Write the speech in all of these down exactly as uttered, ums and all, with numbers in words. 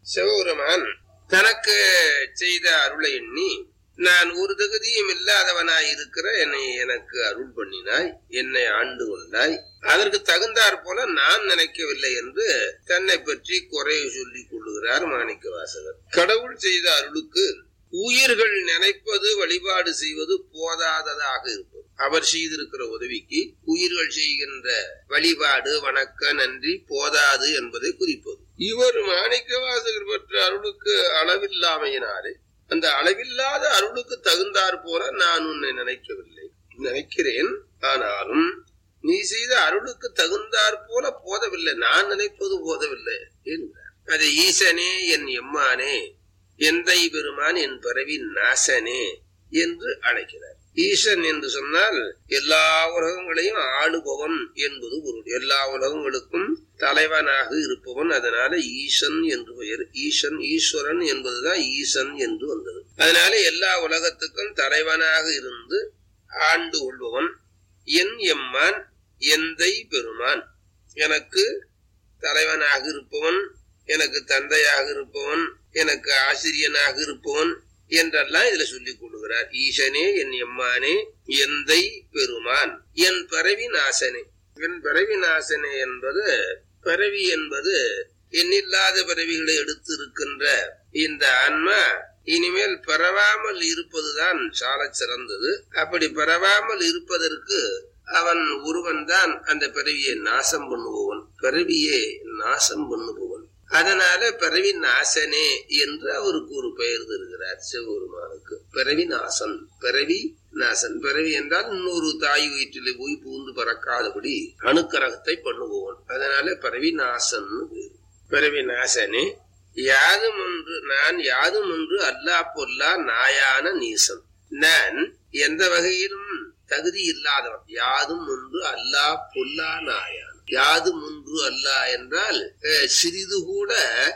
சிவபெருமான் தனக்கு செய்த அருளை எண்ணி, நான் ஒரு தகுதியும் இல்லாதவனாய் இருக்கிற என்னை எனக்கு அருள் பண்ணினாய், என்னை ஆண்டு கொண்டாய், அதற்கு தகுந்தாற் போல நான் நினைக்கவில்லை என்று தன்னை பற்றி குறை சொல்லிக் கொள்ளுகிறார் மாணிக்க வாசகர். கடவுள் செய்த அருளுக்கு உயிர்கள் நினைப்பது வழிபாடு செய்வது போதாததாக இருப்பது. அவர் செய்திருக்கிற உதவிக்கு உயிர்கள் செய்கின்ற வழிபாடு வணக்க நன்றி போதாது என்பதை குறிப்பது. இவர் மாணிக்க வாசகர் பெற்ற அருளுக்கு அளவில்லாமையினாலே அந்த அளவில்லாத அருளுக்கு தகுந்தாற் போல நான் உன்னை நினைக்கவில்லை, நினைக்கிறேன், ஆனாலும் நீ செய்த அருளுக்கு தகுந்தாற் போல போதவில்லை, நான் நினைப்பது போதவில்லை என்கிறார். அது ஈசனே என் எம்மானே, எந்தை பெருமான் என் பிறவி நாசனே என்று அழைக்கிறார். ஈசன் என்று சொன்னால் எல்லா உலகங்களையும் ஆளுபவன் என்பது பொருள். எல்லா உலகங்களுக்கும் தலைவனாக இருப்பவன், அதனால ஈசன் என்று பெயர். ஈசன் ஈஸ்வரன் என்பதுதான் ஈசன் என்று வந்தது. அதனால எல்லா உலகத்துக்கும் தலைவனாக இருந்து ஆண்டு கொள்பவன் என் எம்மான் எந்தை பெருமான், எனக்கு தலைவனாக இருப்பவன், எனக்கு தந்தையாக இருப்பவன், எனக்கு ஆசிரியனாக இருப்பவன் என்றெல்லாம் இதுல சொல்லிக் கொள்ளுகிறார். ஈசனே என் எம்மானே எந்தை பெருமான் என் பிறவி நாசனே. என் பிறவி நாசனே என்பது, பிறவி என்பது எண்ணில்லாத பிறவிகளை எடுத்து இருக்கின்ற இந்த ஆன்மா இனிமேல் பிறவாமல் இருப்பதுதான் சால சிறந்தது. அப்படி பிறவாமல் இருப்பதற்கு அவன் ஒருவன் தான் அந்த பிறவியை நாசம் பண்ணுபவன், பிறவியை நாசம் பண்ணுபவன். அதனால பிறவி நாசனே என்று அவருக்கு ஒரு பெயர் தருகிறார் சிவபெருமானுக்கு. பிறவி நாசன், பிறவி நாசன். பிறவி என்றால் இன்னொரு தாய் வயிற்றிலே போய் பூந்து பறக்காதபடி அணுக்கரகத்தை பண்ணுபவன். அதனால பிறவி நாசன். பிறவி நாசனே யாதும் ஒன்று நான் யாதும் ஒன்று அல்லா பொல்லா நாயான நீசன். நான் எந்த வகையிலும் தகுதி இல்லாதவன். யாதும் ஒன்று அல்லா பொல்லா நாயான். யாது முன்று அல்ல என்றால் சிறிது கூட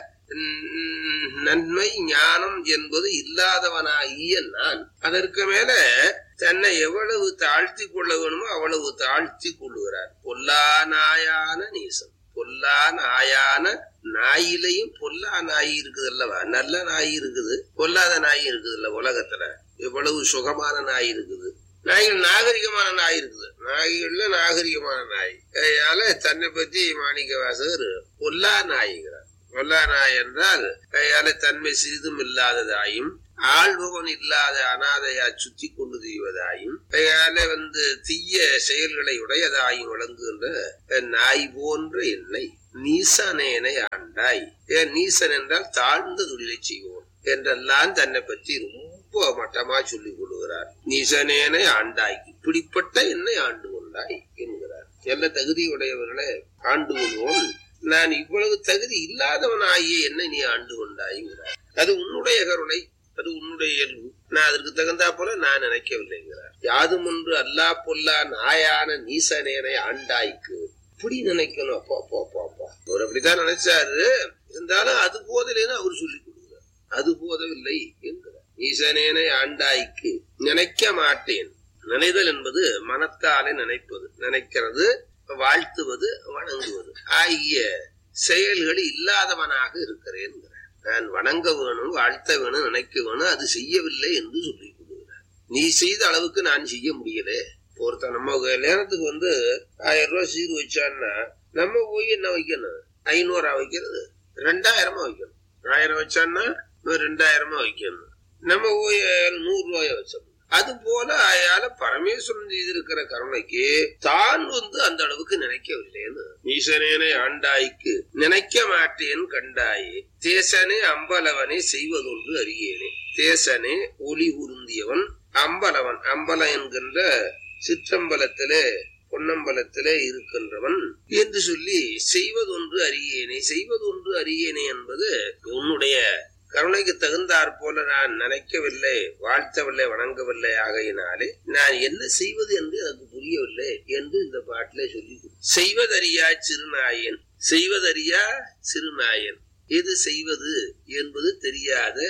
நன்மை ஞானம் என்பது இல்லாதவனாகிய நான் அதற்கு மேல தன்னை எவ்வளவு தாழ்த்தி கொள்ள வேணுமோ அவ்வளவு தாழ்த்தி கொள்ளுகிறார். பொல்லா நாயான நீசன். பொல்லா நாயான நாயிலையும் பொல்லா நாய் இருக்குது அல்லவா, நல்ல நாய் இருக்குது, பொல்லாத நாய் இருக்குது இல்ல. உலகத்துல எவ்வளவு சுகமான நாய் இருக்குது, நாய்கள் நாகரிகமான நாய் இருக்குது, நாய்கள்ல நாகரிகமான நாய். அதனால தன்னை பற்றி மாணிக்க வாசகர் பொல்லா நாய்கிறார். பொல்லா நாய் என்றால் கையால தன்மை சிறிதும் இல்லாததாயும் ஆள்பவன் இல்லாத அனாதையா சுத்தி கொண்டு செய்வதாயும் கையால வந்து தீய செயல்களை உடையதாயும் விளங்குகின்ற நாய் போன்ற என்னை நீசனேனை ஆண்டாய். ஏன் நீசன் என்றால் தாழ்ந்த தொழிலை செய்வோம் என்றெல்லாம் தன்னை பற்றி ரொம்ப மட்டமா சொல்லிக் கொள்கிறார். நீசனேனை ஆண்டாய், இப்படிப்பட்ட என்னை ஆண்டு கொண்டாய் என்கிறார். எல்லா தகுதியுடையவர்களை ஆண்டு கொள்வோம், நான் இவ்வளவு தகுதி இல்லாதவனாகிய என்னை நீ ஆண்டு கொண்டாய்கிறார். அது உன்னுடைய கருணை, அது உன்னுடைய இயல்பு, நான் அதற்கு தகுந்தா போல நான் நினைக்கவில்லைங்கிறார். யாதும் ஒன்று அல்லா பொல்லா நாயான நீசனேனை ஆண்டாய்க்கு இப்படி நினைக்கணும். அப்பா அப்பா அப்பா அப்பா அவர் அப்படித்தான் நினைச்சாரு. இருந்தாலும் அது போதலேன்னு அவர் சொல்லிக் கொடுக்கிறார். அது போதவில்லை என்கிறார். ஈசனேனை ஆண்டாய்க்கு நினைக்க மாட்டேன். நினைதல் என்பது மனத்தாலே நினைப்பது, நினைக்கிறது, வாழ்த்துவது, வணங்குவது ஆகிய செயல்கள் இல்லாதவனாக இருக்கிறேன். நான் வணங்க வேணும், வாழ்த்த வேணும், நினைக்க வேணும், அது செய்யவில்லை என்று சொல்லிக் கொடுக்கிறார். நீ செய்த அளவுக்கு நான் செய்ய முடியல. ஒருத்தன் நம்ம கல்யாணத்துக்கு வந்து ஆயிரம் ரூபாய் சீர் வச்சான்னா நம்ம போய் என்ன வைக்கணும், ஐநூறா வைக்கிறது, ரெண்டாயிரமா வைக்கணும். ஆயிரம் வச்சான்னா ரெண்டாயிரமா வைக்கணும். நம்ம போய் நூறு ரூபாய வச்சோம். அது போல அயால பரமேஸ்வரன் செய்திருக்கிற கருணைக்கு தான் வந்து அந்த அளவுக்கு நினைக்கவில்லைன்னு. ஈசனேனை ஆண்டாய்க்கு நினைக்க மாட்டேன் கண்டாயே. தேசனே அம்பலவனை செய்வதொன்று அறியேனே. தேசனே ஒளி உருந்தியவன், அம்பலவன் அம்பலம் என்கின்ற சிற்றம்பலத்திலே பொன்னம்பலத்திலே இருக்கின்றவன் என்று சொல்லி செய்வதொன்று அறியேனே. செய்வதொன்று அறியேனே என்பது உன்னுடைய கருணைக்கு தகுந்தாற் போல நான் நினைக்கவில்லை, வாழ்த்தவில்லை, வணங்கவில்லை. ஆகையினாலே நான் என்ன செய்வது என்று எனக்கு புரியவில்லை என்று இந்த பாட்டிலே சொல்லி செய்வதறியா சிறுநாயன். செய்வதறியா சிறுநாயன், எது செய்வது என்பது தெரியாத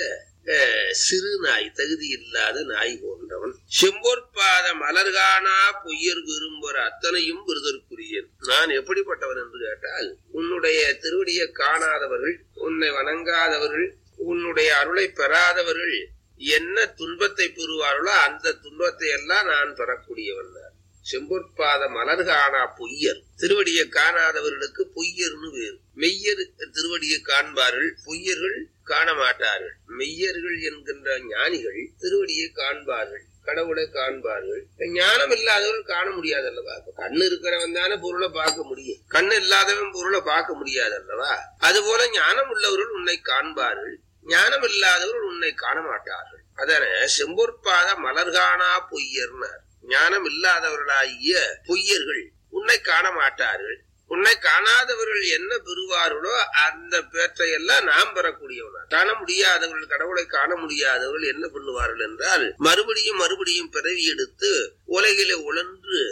சிறு நாய், தகுதி இல்லாத நாய் போன்றவன். செம்பொற்பாத மலர்கானா பொய்யர் விரும்புற அத்தனையும் விருதற்குரியன். நான் எப்படிப்பட்டவன் என்று கேட்டால், உன்னுடைய திருவடியை காணாதவர்கள் உன்னை வணங்காதவர்கள், உன்னுடைய அருளை பெறாதவர்கள் என்ன துன்பத்தை பெறுவார்களோ அந்த துன்பத்தை எல்லாம் நான் பெறக்கூடியவன். செம்பொற்பாத மலர் காணா பொய்யர், திருவடியை காணாதவர்களுக்கு பொய்யர்னு வேறு. மெய்யர் திருவடியை காண்பார்கள், பொய்யர்கள் காண மாட்டார்கள். மெய்யர்கள் என்கின்ற ஞானிகள் திருவடியை காண்பார்கள், கடவுளை காண்பார்கள். ஞானம் இல்லாதவர்கள் காண முடியாது அல்லவா? கண்ணு இருக்கிறவன் தானே பொருளை பார்க்க முடியும், கண்ணு இல்லாதவன் பொருளை பார்க்க முடியாது அல்லவா? அதுபோல ஞானம் உள்ளவர்கள் உன்னை காண்பார்கள், ஞானம் இல்லாதவர்கள் உன்னை காண மாட்டார்கள். அதன செம்பொற்பாத மலர் காணா பொய்யர்னார். ஞானம் இல்லாதவர்களாகிய பொய்யர்கள் உன்னை காண மாட்டார்கள். உன்னை காணாதவர்கள் என்ன பெறுவார்களோ அந்த பேற்றையெல்லாம் நாம் பெறக்கூடியவனா. காண முடியாதவர்கள், கடவுளை காண முடியாதவர்கள் என்ன பண்ணுவார்கள் என்றால் மறுபடியும் மறுபடியும் பிறவி எடுத்து உலகிலே உழன்று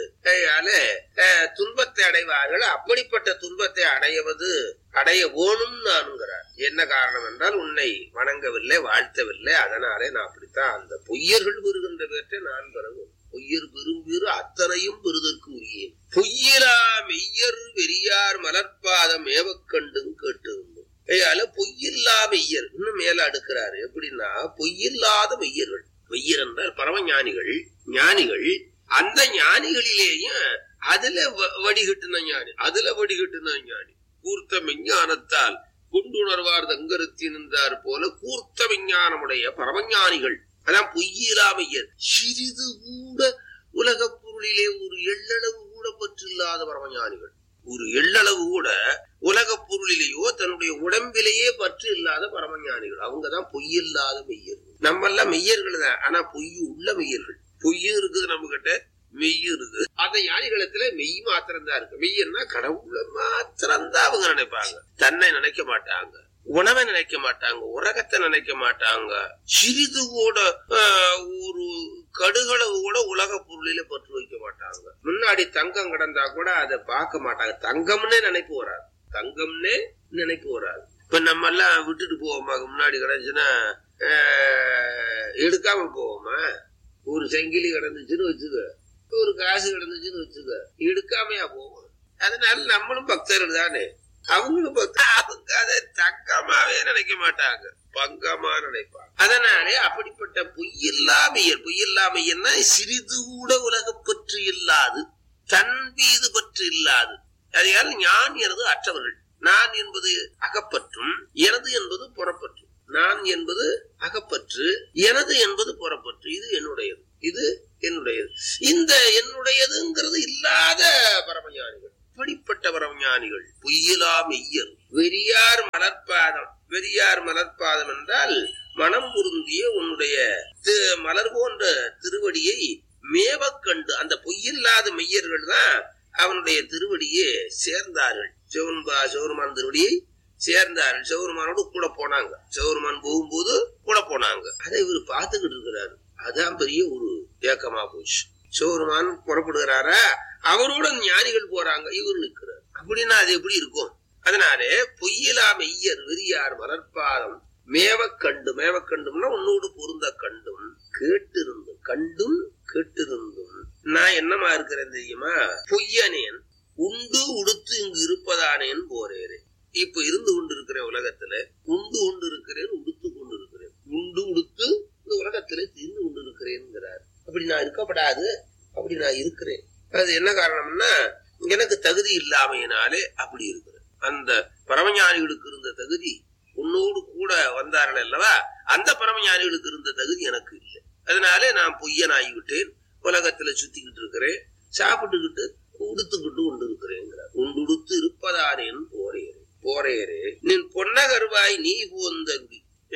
துன்பத்தை அடைவார்கள். அப்படிப்பட்ட துன்பத்தை அடைவது அடைய வேணும் நானுங்கிறார். என்ன காரணம் என்றால் உன்னை வணங்கவில்லை, வாழ்த்தவில்லை. அதனாலே நான் அப்படித்தான் அந்த பொய்யர்கள் பெறுகின்ற பேற்றை நான் பெறவும். பொய்யர் விரும்பிறு அத்தனையும் பெறுதற்கு உரியேன். பொய்யிலா மெய்யர் வெறியார் மலர்பாதம் ஏவக்கண்டும் கேட்டிருந்தோம். ஐயால பொய்யில்லா மெய்யர் இன்னும் மேல அடுக்கிறாரு. எப்படின்னா பொய்யில்லாத மெய்யர்கள். மெய்யர் என்றால் பரமஞானிகள். ஞானிகள் அந்த ஞானிகளிலேயும் அதுல வடிகட்டுன ஞானி, அதுல வடிகட்டுன ஞானி. கூர்த்த விஞ்ஞானத்தால் குண்டுணர்வார் தங்கருத்தி நின்றார் போல கூர்த்த விஞ்ஞானமுடைய பரமஞானிகள். அதான் பொய்யிலா மெய்யர். சிறிது கூட உலக பொருளிலே ஒரு எள்ளளவு கூட பற்று இல்லாத பரமஞானிகள். ஒரு எள்ளளவு கூட உலக பொருளிலேயோ தன்னுடைய உடம்பிலேயே பற்று இல்லாத பரமஞானிகள். அவங்கதான் பொய்யில்லாத மெய்யர்கள். நம்ம எல்லாம் மெய்யர்கள் தான், ஆனா பொய் உள்ள மெய்யர்கள். பொய்யும் இருக்குது நம்ம கிட்ட, மெய்யும் இருக்குது. அந்த ஞானிகளத்துல மெய் மாத்திரம் தான் இருக்கு. மெய்யன்னா கடவுள மாத்திரம் தான் அவங்க நினைப்பாங்க. தன்னை நினைக்க மாட்டாங்க, உணவை நினைக்க மாட்டாங்க, உலகத்தை நினைக்க மாட்டாங்க. சிறிது கூட ஒரு கடுகளவு கூட உலக பொருளில பற்று வைக்க மாட்டாங்க. முன்னாடி தங்கம் கிடந்தா கூட அதை பார்க்க மாட்டாங்க. தங்கம்னே நினைப்பு வராது, தங்கம்னே நினைப்பு வராது. இப்ப நம்ம எல்லாம் விட்டுட்டு போவோமா? முன்னாடி கிடைச்சுன்னா எடுக்காம போவோமா? ஒரு செங்கிலி கிடந்துச்சுன்னு வச்சுக்க, ஒரு காசு கிடந்துச்சுன்னு வச்சுக்க, எடுக்காமையா போவோம். அதனால நம்மளும் பக்தர்கள் தானே. அவங்களும் அவங்க அதை தங்கமாவே நினைக்க மாட்டாங்க, பங்கமா நினைப்பாங்க. அதனாலே அப்படிப்பட்ட பொய்யில்லாமையர். பொய்யில்லாமையன்னா சிறிது கூட உலக பற்று இல்லாது, தன் மீது பற்று இல்லாது. அதையால் ஞான் எனது அற்றவர்கள். நான் என்பது அகப்பற்றும், எனது என்பது புறப்பற்று. நான் என்பது அகப்பற்று, எனது என்பது புறப்பற்று. இது என்னுடையது, இது என்னுடையது. இந்த என்னுடையதுங்கிறது இல்லாத பரமஞானிகள். இப்படிப்பட்ட பரமஞானிகள் பொய்யிலா மெய்யர் வெறியார் மலர்பாதம். வெறியார் மலர்பாதம் என்றால் மனம் பொருந்திய உன்னுடைய மலர் போன்ற திருவடியை மேவக் கண்டு. அந்த பொய்யில்லாத மெய்யர்கள் தான் அவனுடைய திருவடியை சேர்ந்தார்கள். சிவன்பா சிவருமான் திருவடியை சேர்ந்தார்கள். சிவருமானோடு கூட போனாங்க. சிவருமான் போகும்போது கூட போனாங்க. அதை இவர் பார்த்துக்கிட்டு இருக்கிறாரு. அதான் பெரிய ஒரு ஏக்கமா போச்சு. சிவருமான் புறப்படுகிறாரா, அவரோட ஞானிகள் போறாங்க, இவர் நிற்கிறார். அப்படின்னா அது எப்படி இருக்கும்? அதனாலே பொய்யிலா மெய்யர் வெறியார் மலர்பாதம் மேவக் கண்டு. மேவக் கண்டும்னா உன்னோடு பொருந்த கண்டும் கேட்டிருந்தும். கண்டும் கேட்டிருந்தும் நான் என்னமா இருக்கிறேன் தெரியுமா? பொய்யனேன் உண்டு உடுத்து இங்கு இருப்பதானேன் போறேன். இப்ப இருந்து கொண்டு இருக்கிற உலகத்துல உண்டு கொண்டு இருக்கிறேன், உடுத்து கொண்டு இருக்கிறேன். உண்டு உடுத்து இந்த உலகத்துல திரிந்து கொண்டு இருக்கிறேன்கிறார். அப்படி நான் இருக்கப்படாது, அப்படி நான் இருக்கிறேன். அது என்ன காரணம்னா எனக்கு தகுதி இல்லாமையினாலே அப்படி இருக்கிறேன். அந்த பரமஞானிகளுக்கு இருந்த தகுதி உன்னோடு கூட வந்தார்கள் அல்லவா, அந்த பரமஞானிகளுக்கு இருந்த தகுதி எனக்கு இல்லை. அதனாலே நான் பொய்யனாகிவிட்டேன். உலகத்துல சுத்திக்கிட்டு இருக்கிறேன், சாப்பிட்டுக்கிட்டு உடுத்துக்கிட்டு கொண்டு இருக்கிறேங்கிறார். உண்டுடுத்து இருப்பதானேன் போரேரே. போரேரே நின் பொன்னகர்வாய் நீ போந்தருடி.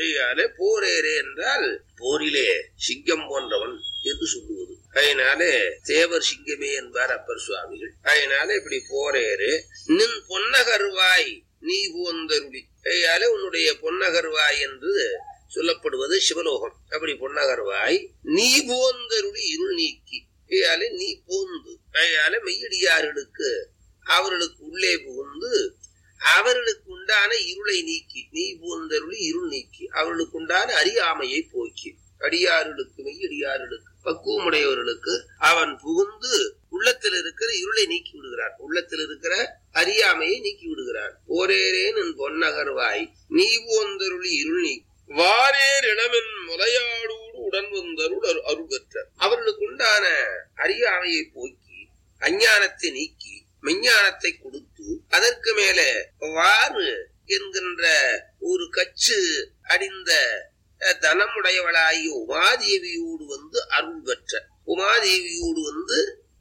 போரேரே என்றால் போரிலே சிங்கம் போன்றவன் என்று சொல்லுவது. அதனாலே தேவர் சிங்கமே என்பார் அப்பர் சுவாமிகள். அதனால இப்படி போரேரே நின் பொன்னகர்வாய் நீ போந்தருடி. ஐயாலே உன்னுடைய பொன்னகர்வாய் என்று சொல்லப்படுவது சிவலோகம். அப்படி பொன்னகர்வாய் நீ போந்தருடி இருள் நீக்கி. ஐயாலே நீ போந்து. ஐயாலே மெய்யடியார்களுக்கு அவர்களுக்கு உள்ளே புகுந்து அவர்களுக்கு உண்டான இருளை நீக்கி. நீ போந்தருளி இருள் நீக்கி அவர்களுக்கு உண்டான அறியாமையை போக்கி. அடியார்களுக்கு மெய்யடியார்களுக்கு பக்குவமுடையவர்களுக்கு அவன் புகுந்து உள்ளத்தில் இருக்கிற இருளை நீக்கி விடுகிறான். உள்ளத்தில் இருக்கிற அறியாமையை நீக்கி விடுகிறான். போரேரேன் என் பொன்னகர்வாய் நீ போந்தருளி இருள் நீ வாரேர் இளமென் முலையாடோடு உடன் வந்தருள் அருள் பெற்ற. அவர்களுக்கு உண்டான அறியாமையை போக்கி அஞ்ஞானத்தை நீக்கி மெஞ்ஞானத்தை கொடுத்து அதற்கு மேல வாறு என்கின்ற ஒரு கச்சு அடிந்த தனமுடையவளாகிய உமாதேவியோடு வந்து அருள் பெற்ற உமாதேவியோடு வந்து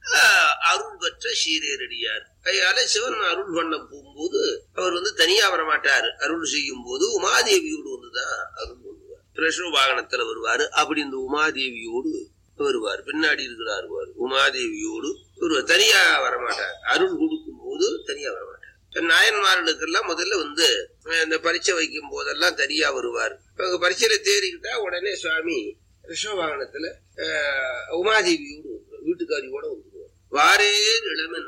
அருள் பெற்ற சீரேரடியார். அதனால சிவன் அருள் பண்ண போகும்போது அவர் வந்து தனியா வரமாட்டாரு. அருள் செய்யும் போது உமாதேவியோடு வந்துதான் அருள் பண்ணுவார். பிரஷ்ண வாகனத்துல வருவாரு. அப்படி இந்த உமாதேவியோடு வருவார். பின்னாடி இருக்கிறார் உமாதேவியோடு ஒருவர் தனியா வரமாட்டார். அருள் கொடுக்கும் போது தனியா வரமாட்டார். நாயன்மார்களுக்கெல்லாம் முதல்ல வந்து இந்த பரீட்சை வைக்கும் போதெல்லாம் தனியா வருவார். பரீட்சையில தேறிக்கிட்டா உடனே சுவாமி ரிஷப வாகனத்துல உமாதேவியோடு வீட்டுக்காரியோட வந்துருவார். வாரே இளமன்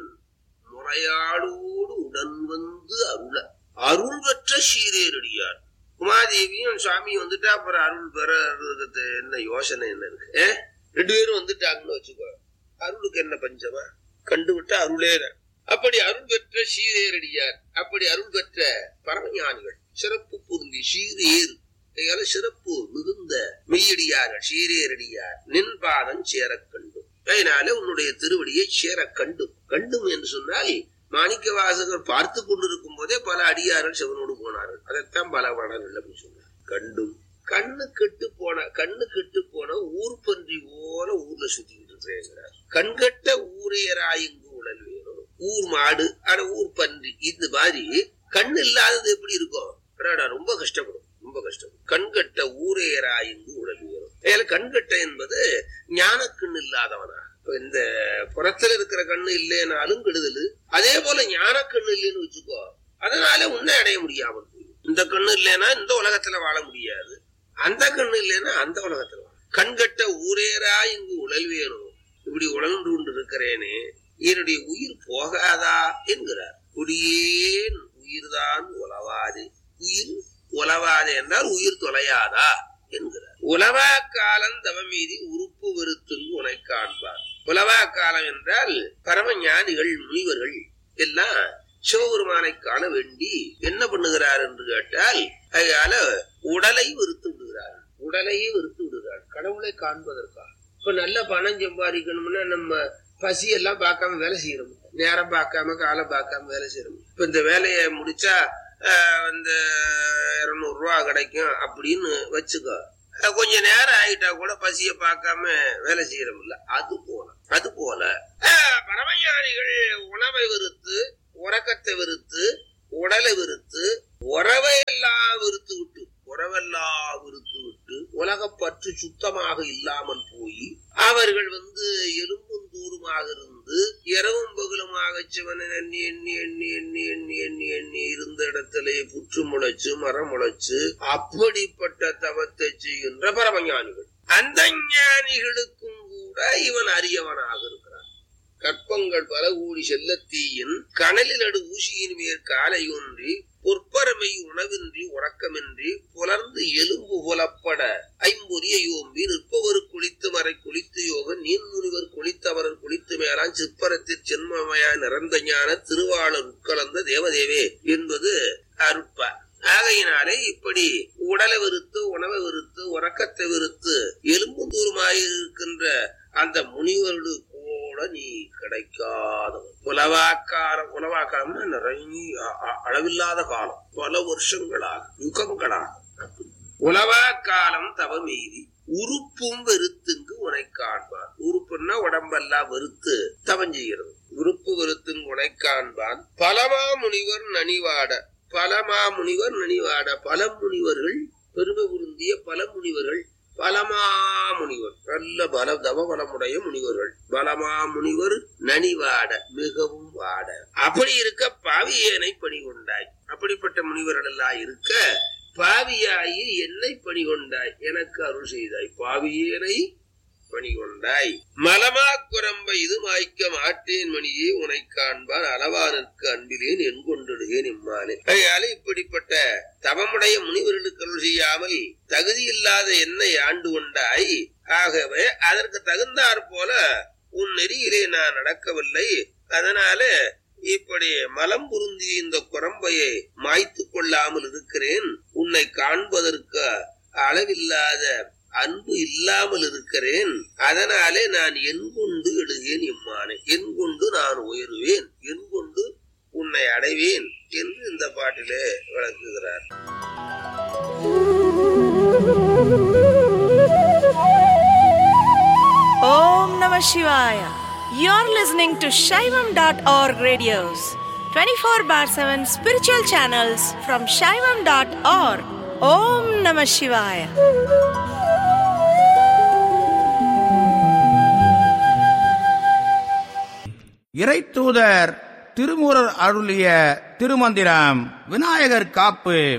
முறையாடோடு உடன் வந்து அருள அருள் பெற்ற சீரேரடியார். உமாதேவியும் சுவாமியும் வந்துட்டா அப்புறம் அருள் பெற என்ன யோசனை என்ன இருக்கு? ரெண்டு பேரும் வந்துட்டாங்கன்னு வச்சுக்கோ, அருளுக்கு என்ன பஞ்சமா? கண்டுவிட்டா அருளே. அப்படி அருள் பெற்ற சீரேரடியார். அப்படி அருள் பெற்ற பரமஞானிகள் சிறப்பு பொருந்தி சீரேறு சிறப்பு மிகுந்த மெய்யடியார்கள் சீரேரடியார் நின் பாதம் சேர கண்டும். அதனால உன்னுடைய திருவடியை சேர கண்டும். கண்டும் என்று சொன்னால் மாணிக்க வாசகர் பார்த்து கொண்டிருக்கும் போதே பல அடியார்கள் சிவனோடு போனார்கள். அதைத்தான் பல வடங்கள் அப்படின்னு சொன்னார். கண்டும் கண்ணு கெட்டு போன கண்ணு கெட்டு போன ஊர் பன்றி போல ஊர்ல சுத்திக்கிட்டு இருக்கிறேங்கிறார். கண்கட்ட ஊரையராயங்கு உடல் வேணும். ஊர் மாடு ஆனா ஊர் பன்றி இந்த மாதிரி கண்ணு இல்லாதது எப்படி இருக்கும்? ரொம்ப கஷ்டப்படும். ரொம்ப கஷ்டம். கண்கட்ட ஊரையராயங்கு உடல் வேணும். ஏன்னா கண்கட்ட என்பது ஞான கண்ணு இல்லாதவனா. இந்த புறத்துல இருக்கிற கண்ணு இல்லைனாலும் கெடுதல். அதே போல ஞான கண்ணு இல்லைன்னு வச்சுக்கோ, அதனால உன்னை அடைய முடியாமல் போயிடும். இந்த கண்ணு இல்லைன்னா இந்த உலகத்துல வாழ முடியாது. அந்த கண்ணு இல்லைன்னா அந்த உலகத்துல வாழ. கண்கட்ட ஊரேரா இங்கு உடல் வேணும். இப்படி உழன்று கொண்டு இருக்கிறேனே என்னுடைய உயிர் போகாதா என்கிறார். குடியேன் உயிர்தான் உலவாது. உயிர் உலவாது என்றால் உயிர் தொலையாதா என்கிறார். உலவா காலம் தவமீதி உறுப்பு வெறுத்துங்கு உனை காண்பார். உலவா காலம் என்றால் பரம ஞானிகள் முனிவர்கள் எல்லாம் சிவபெருமானை காண வேண்டி என்ன பண்ணுகிறார் என்று கேட்டால் அதனால உடலை வெறுத்து விடுகிறார். உடலையே வெறுத்து விடுகிறார் கடவுளை காண்பதற்காக. இப்ப நல்ல பணம் சம்பாதிக்கணும்னா நம்ம பசி எல்லாம் பார்க்காம வேலை செய்யறோம். நேரம் பார்க்காம காலம் பார்க்காம வேலை செய்யறோம். இப்ப இந்த வேலையை முடிச்சா இந்த இருநூறு ரூபா கிடைக்கும் அப்படின்னு வச்சுக்கோ. கொஞ்ச நேரம் ஆயிட்டா கூட பசிய பார்க்காம வேலை செய்யறோம்ல. அது போல அது போல பரமஞானிகள் உணவை வெறுத்து உறக்கத்தை வெறுத்து உடலை வெறுத்து உறவை எல்லாம் வெறுத்து விட்டு உறவெல்லாம் வெறுத்து விட்டு உலகப்பற்று சுத்தமாக இல்லாமல் போய் அவர்கள் வந்து எலும்பும் தூருமாக இருந்து இரவும் பகலுமாக சிவனை எண்ணி எண்ணி எண்ணி எண்ணி எண்ணி எண்ணி எண்ணி இருந்த இடத்திலே புற்று முளைச்சு மரம் முளைச்சு அப்படிப்பட்ட தவத்தை செய்கின்ற பரமஞானிகள். அந்த ஞானிகளுக்கும் கூட இவன் அரியவனாக இருக்கிறான். கற்பங்கள் பல கூடி செல்லத்தீயின் கனலில் நடு ஊசியின் மேற் காலை ஒன்றி பொற்பரமை உணவின்றி உறக்கமின்றி புலர்ந்து எலும்பு புலப்பட ஐம்பொரிய யோம்பி நிற்பவர் குளித்து மறை குளித்து யோகன் நீன் முனிவர் குளித்தவரர் குளித்து மேலான் சிற்பரத்தில் சென்மமயா நிறந்த ஞான திருவாளர் உட்கலந்த தேவதேவே என்பது அருட்பா. ஆகையினாலே இப்படி உடலை வெறுத்து உணவை வெறுத்து உறக்கத்தை வெறுத்து எலும்பு தூரமாயிருக்கின்ற அந்த முனிவர்களுக்கு கூட நீ கிடைக்காதவன். உலவாக்காலம் உலவாக்காலம்னா நிறைய அளவில்லாத காலம், பல வருஷங்களாக யுகங்களாக. உலவா காலம் தவமீதி உறுப்பும் வெறுத்துங்கு உனை காண்பான். உறுப்புன்னா உடம்பெல்லாம் வெறுத்து தவம் செய்கிறது. உறுப்பு வெறுத்துங்கு உனை காண்பான். பலமா முனிவர் நனிவாட பலமா முனிவர் நனிவாட பல முனிவர்கள் பெருமை பொருந்திய பல முனிவர்கள் பலமா முனிவர் நல்ல பல தவ பலமுடைய முனிவர்கள் பலமா முனிவர் நனிவாட மிகவும் வாட. அப்படி இருக்க பாவியேனை பணி கொண்டாய். அப்படிப்பட்ட முனிவர்கள் எல்லாம் இருக்க பாவியாயி என்னை பணி கொண்டாய், எனக்கு அருள் செய்தாய். பாவியேனை பணி கொண்டாய். மலமா குரம்பை இது மாய்க்க மாட்டேன் மணியே உனை காண்பான் அளவானுக்கு அன்பிலேன் என் கொண்டிடுகேன் இம்மானே. அதனால இப்படிப்பட்ட தவமுடைய முனிவர்களுக்கு அருள் செய்யாமல் தகுதி இல்லாத என்னை ஆண்டு கொண்டாய். ஆகவே அதற்கு தகுந்தாற் போல உன் நெறியிலே நான் நடக்கவில்லை. அதனால இப்படி மலம் பொருந்தி இந்த குரம்பையை மாய்த்து கொள்ளாமல் இருக்கிறேன். உன்னை காண்பதற்கு அளவில்லாத அன்பு இல்லாமல் இருக்கிறேன். அதனாலே நான் என் கொண்டு எழுகேன் எம்மானே, என் கொண்டு நான் உயருவேன், என் கொண்டு உன்னை அடைவேன் என்று இந்த பாட்டிலே விளக்குகிறார். Om Namah Shivaya. You're listening to Shaivam dot org radios, twenty-four bar seven spiritual channels from Shaivam dot org. Om Namah Shivaya. இறைத்தூதர் திருமூரர் அருளிய திருமந்திரம். விநாயகர் காப்பு.